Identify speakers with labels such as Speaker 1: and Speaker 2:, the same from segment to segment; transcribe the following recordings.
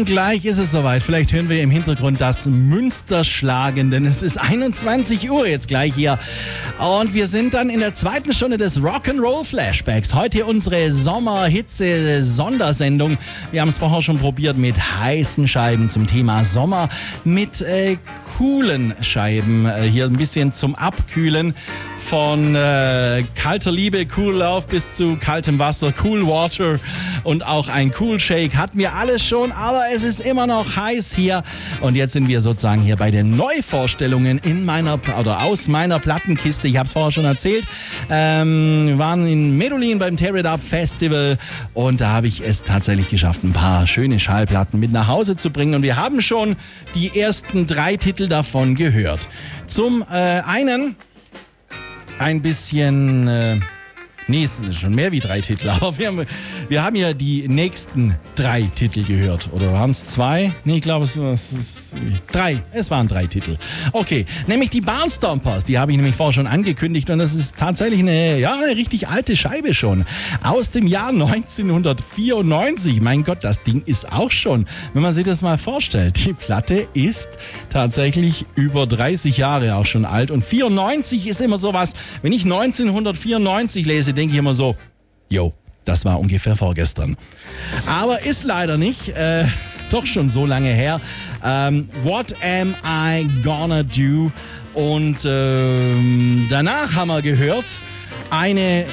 Speaker 1: Und gleich ist es soweit. Vielleicht hören wir im Hintergrund das Münster schlagen, denn es ist 21 Uhr jetzt gleich hier. Und wir sind dann in der zweiten Stunde des Rock'n'Roll Flashbacks. Heute unsere Sommerhitze-Sondersendung. Wir haben es vorher schon probiert mit heißen Scheiben zum Thema Sommer, mit coolen Scheiben hier ein bisschen zum Abkühlen. Von kalter Liebe, Cool Love bis zu kaltem Wasser, Cool Water und auch ein Cool Shake hatten wir alles schon, aber es ist immer noch heiß hier. Und jetzt sind wir sozusagen hier bei den Neuvorstellungen aus meiner Plattenkiste. Ich habe es vorher schon erzählt. Wir waren in Medellin beim Tear It Up Festival und da habe ich es tatsächlich geschafft, ein paar schöne Schallplatten mit nach Hause zu bringen. Und wir haben schon die ersten 3 Titel davon gehört. Zum einen ein bisschen, es sind schon mehr wie 3 Titel, aber wir haben ja die nächsten 3 Titel gehört. Oder waren es 2? Nee, ich glaube, es waren 3. Es waren 3 Titel. Okay, nämlich die Barnstompers, die habe ich nämlich vorher schon angekündigt und das ist tatsächlich eine richtig alte Scheibe schon. Aus dem Jahr 1994. Mein Gott, das Ding ist auch schon, wenn man sich das mal vorstellt, die Platte ist tatsächlich über 30 Jahre auch schon alt und 94 ist immer sowas, wenn ich 1994 lese, denke ich immer so, das war ungefähr vorgestern. Aber ist leider nicht, doch schon so lange her. What Am I Gonna Do? Und danach haben wir gehört, eine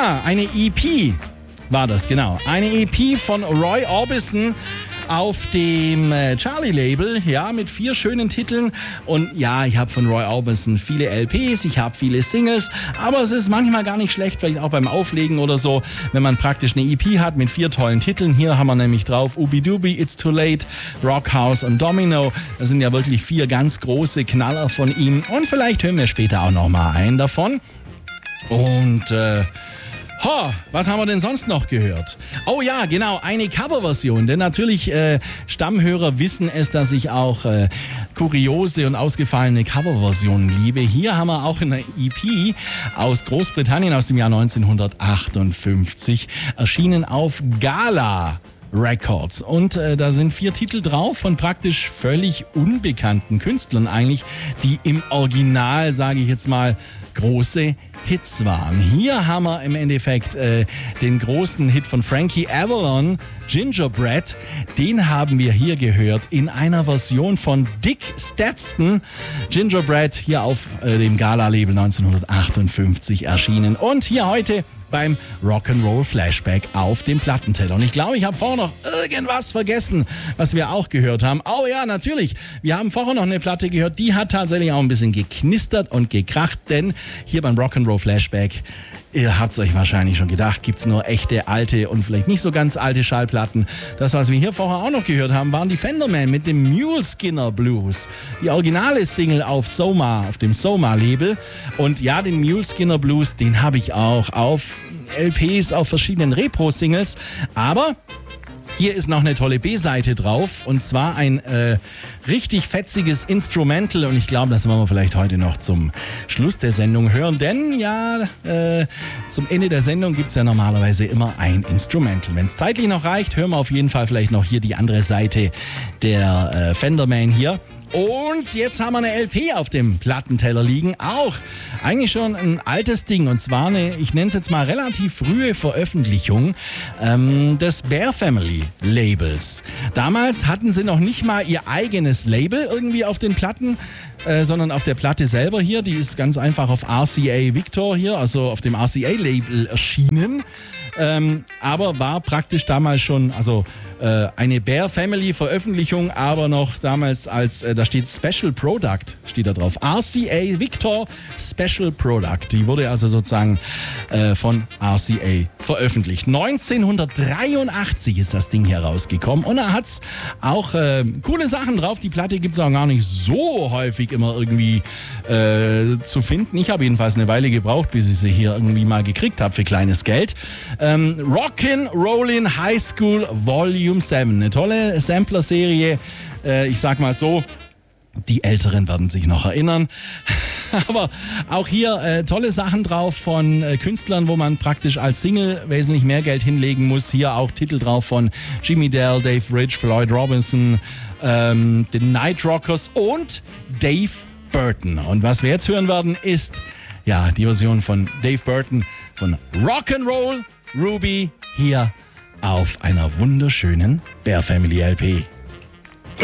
Speaker 1: EP war das, genau. Eine EP von Roy Orbison auf dem Charlie-Label, mit 4 schönen Titeln. Und ich habe von Roy Orbison viele LPs, ich habe viele Singles, aber es ist manchmal gar nicht schlecht, vielleicht auch beim Auflegen oder so, wenn man praktisch eine EP hat mit 4 tollen Titeln. Hier haben wir nämlich drauf Ooby Dooby, It's Too Late, Rockhouse und Domino. Das sind ja wirklich 4 ganz große Knaller von ihm. Und vielleicht hören wir später auch noch mal einen davon. Und was haben wir denn sonst noch gehört? Oh ja, genau, eine Coverversion. Denn natürlich, Stammhörer wissen es, dass ich auch kuriose und ausgefallene Coverversionen liebe. Hier haben wir auch eine EP aus Großbritannien aus dem Jahr 1958, erschienen auf Gala Records. Und da sind 4 Titel drauf von praktisch völlig unbekannten Künstlern eigentlich, die im Original, sage ich jetzt mal, große Hits waren. Hier haben wir im Endeffekt den großen Hit von Frankie Avalon, Gingerbread. Den haben wir hier gehört in einer Version von Dick Stetson. Gingerbread hier auf dem Gala-Label 1958 erschienen. Und hier heute beim Rock'n'Roll Flashback auf dem Plattenteller. Und ich glaube, ich habe vorher noch irgendwas vergessen, was wir auch gehört haben. Oh ja, natürlich. Wir haben vorher noch eine Platte gehört, die hat tatsächlich auch ein bisschen geknistert und gekracht, denn hier beim Rock'n'Roll Flashback, ihr habt es euch wahrscheinlich schon gedacht, gibt es nur echte, alte und vielleicht nicht so ganz alte Schallplatten. Das, was wir hier vorher auch noch gehört haben, waren die Fenderman mit dem Mule Skinner Blues. Die originale Single auf dem Soma-Label. Und ja, den Mule Skinner Blues, den habe ich auch auf LPs, auf verschiedenen Repro-Singles. Aber hier ist noch eine tolle B-Seite drauf und zwar ein richtig fetziges Instrumental und ich glaube, das wollen wir vielleicht heute noch zum Schluss der Sendung hören, denn zum Ende der Sendung gibt es ja normalerweise immer ein Instrumental. Wenn es zeitlich noch reicht, hören wir auf jeden Fall vielleicht noch hier die andere Seite der Fenderman hier. Und jetzt haben wir eine LP auf dem Plattenteller liegen, auch eigentlich schon ein altes Ding und zwar ich nenne es jetzt mal relativ frühe Veröffentlichung des Bear Family Labels. Damals hatten sie noch nicht mal ihr eigenes Label irgendwie auf den Platten, sondern auf der Platte selber hier, die ist ganz einfach auf RCA Victor hier, also auf dem RCA Label erschienen. Aber war praktisch damals schon, eine Bear Family Veröffentlichung, aber noch damals da steht Special Product, steht da drauf. RCA Victor Special Product. Die wurde also sozusagen von RCA veröffentlicht. 1983 ist das Ding hier rausgekommen und da hat's auch coole Sachen drauf. Die Platte gibt's auch gar nicht so häufig immer irgendwie zu finden. Ich habe jedenfalls eine Weile gebraucht, bis ich sie hier irgendwie mal gekriegt habe für kleines Geld. Rockin' Rollin' High School Volume 7. Eine tolle Sampler-Serie. Ich sag mal so, Die Älteren werden sich noch erinnern. Aber auch hier tolle Sachen drauf von Künstlern, wo man praktisch als Single wesentlich mehr Geld hinlegen muss. Hier auch Titel drauf von Jimmy Dale, Dave Rich, Floyd Robinson, den Night Rockers und Dave Burton. Und was wir jetzt hören werden, ist ja die Version von Dave Burton von Rock'n'Roll Ruby hier auf einer wunderschönen Bear Family LP.